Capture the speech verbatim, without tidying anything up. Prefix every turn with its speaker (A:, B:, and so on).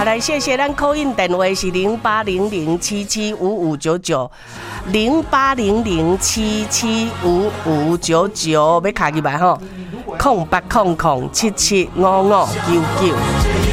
A: 来谢谢咱 call in 电话是零八零零七七五五九九，零八零零七七五五九九，要卡起来吼，空八空空七七五五九九。